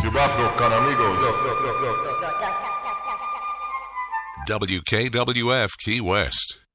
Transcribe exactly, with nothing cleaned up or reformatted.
Chubasco con amigos. W K W F Key West.